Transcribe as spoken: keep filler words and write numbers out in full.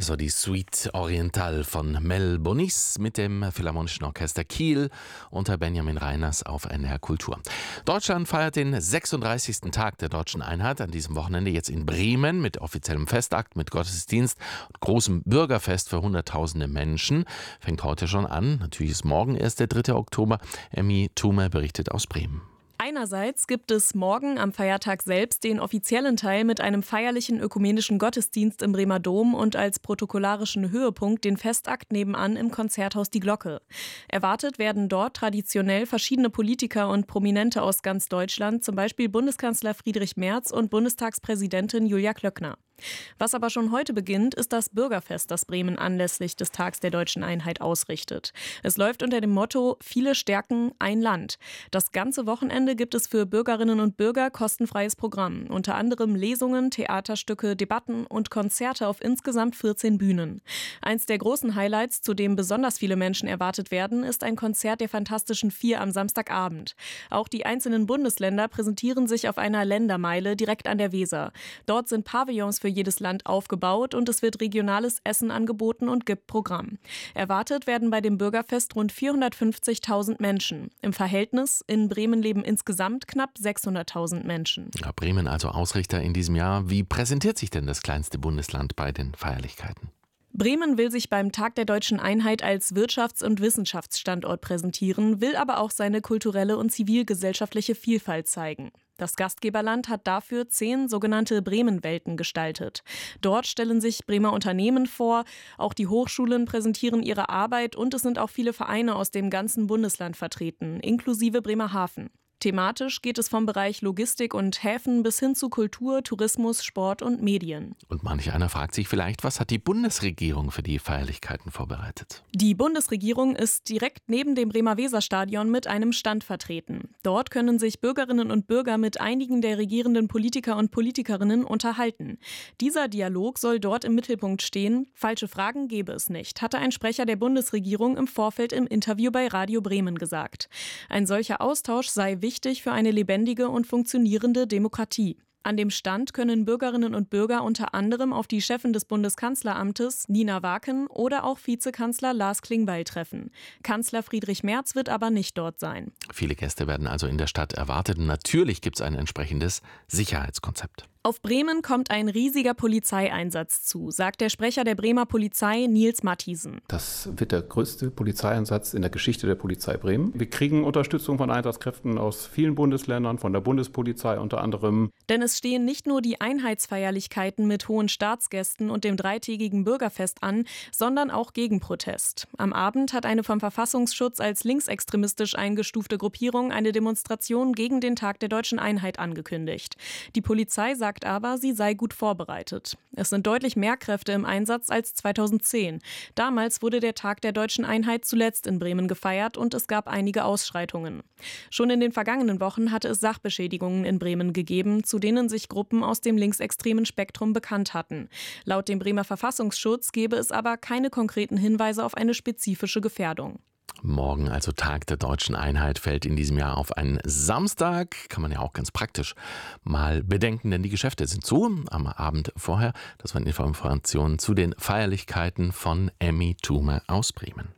Das war die Suite Orientale von Mel Bonis mit dem Philharmonischen Orchester Kiel unter Benjamin Reiners auf N D R Kultur. Deutschland feiert den sechsunddreißigsten Tag der deutschen Einheit an diesem Wochenende jetzt in Bremen mit offiziellem Festakt, mit Gottesdienst und großem Bürgerfest für Hunderttausende Menschen. Fängt heute schon an. Natürlich ist morgen erst der dritte Oktober. Emmy Thume berichtet aus Bremen. Einerseits gibt es morgen am Feiertag selbst den offiziellen Teil mit einem feierlichen ökumenischen Gottesdienst im Bremer Dom und als protokollarischen Höhepunkt den Festakt nebenan im Konzerthaus Die Glocke. Erwartet werden dort traditionell verschiedene Politiker und Prominente aus ganz Deutschland, zum Beispiel Bundeskanzler Friedrich Merz und Bundestagspräsidentin Julia Klöckner. Was aber schon heute beginnt, ist das Bürgerfest, das Bremen anlässlich des Tags der deutschen Einheit ausrichtet. Es läuft unter dem Motto Viele stärken ein Land. Das ganze Wochenende gibt es für Bürgerinnen und Bürger kostenfreies Programm. Unter anderem Lesungen, Theaterstücke, Debatten und Konzerte auf insgesamt vierzehn Bühnen. Eins der großen Highlights, zu dem besonders viele Menschen erwartet werden, ist ein Konzert der Fantastischen Vier am Samstagabend. Auch die einzelnen Bundesländer präsentieren sich auf einer Ländermeile direkt an der Weser. Dort sind Pavillons für für jedes Land aufgebaut und es wird regionales Essen angeboten und gibt Programm. Erwartet werden bei dem Bürgerfest rund vierhundertfünfzigtausend Menschen. Im Verhältnis in Bremen leben insgesamt knapp sechshunderttausend Menschen. Ja, Bremen also Ausrichter in diesem Jahr. Wie präsentiert sich denn das kleinste Bundesland bei den Feierlichkeiten? Bremen will sich beim Tag der deutschen Einheit als Wirtschafts- und Wissenschaftsstandort präsentieren, will aber auch seine kulturelle und zivilgesellschaftliche Vielfalt zeigen. Das Gastgeberland hat dafür zehn sogenannte Bremen-Welten gestaltet. Dort stellen sich Bremer Unternehmen vor, auch die Hochschulen präsentieren ihre Arbeit und es sind auch viele Vereine aus dem ganzen Bundesland vertreten, inklusive Bremerhaven. Thematisch geht es vom Bereich Logistik und Häfen bis hin zu Kultur, Tourismus, Sport und Medien. Und manch einer fragt sich vielleicht, was hat die Bundesregierung für die Feierlichkeiten vorbereitet? Die Bundesregierung ist direkt neben dem Bremer Weserstadion mit einem Stand vertreten. Dort können sich Bürgerinnen und Bürger mit einigen der regierenden Politiker und Politikerinnen unterhalten. Dieser Dialog soll dort im Mittelpunkt stehen. Falsche Fragen gebe es nicht, hatte ein Sprecher der Bundesregierung im Vorfeld im Interview bei Radio Bremen gesagt. Ein solcher Austausch sei wichtig für eine lebendige und funktionierende Demokratie. An dem Stand können Bürgerinnen und Bürger unter anderem auf die Chefin des Bundeskanzleramtes, Nina Waken, oder auch Vizekanzler Lars Klingbeil treffen. Kanzler Friedrich Merz wird aber nicht dort sein. Viele Gäste werden also in der Stadt erwartet. Und natürlich gibt es ein entsprechendes Sicherheitskonzept. Auf Bremen kommt ein riesiger Polizeieinsatz zu, sagt der Sprecher der Bremer Polizei Nils Mathiesen. Das wird der größte Polizeieinsatz in der Geschichte der Polizei Bremen. Wir kriegen Unterstützung von Einsatzkräften aus vielen Bundesländern, von der Bundespolizei unter anderem. Denn es stehen nicht nur die Einheitsfeierlichkeiten mit hohen Staatsgästen und dem dreitägigen Bürgerfest an, sondern auch Gegenprotest. Am Abend hat eine vom Verfassungsschutz als linksextremistisch eingestufte Gruppierung eine Demonstration gegen den Tag der deutschen Einheit angekündigt. Die Polizei sagt aber, sie sei gut vorbereitet. Es sind deutlich mehr Kräfte im Einsatz als zweitausendzehn. Damals wurde der Tag der deutschen Einheit zuletzt in Bremen gefeiert und es gab einige Ausschreitungen. Schon in den vergangenen Wochen hatte es Sachbeschädigungen in Bremen gegeben, zu denen sich Gruppen aus dem linksextremen Spektrum bekannt hatten. Laut dem Bremer Verfassungsschutz gebe es aber keine konkreten Hinweise auf eine spezifische Gefährdung. Morgen, also Tag der deutschen Einheit, fällt in diesem Jahr auf einen Samstag. Kann man ja auch ganz praktisch mal bedenken, denn die Geschäfte sind zu am Abend vorher. Das waren Informationen zu den Feierlichkeiten von Emmy Thume aus Bremen.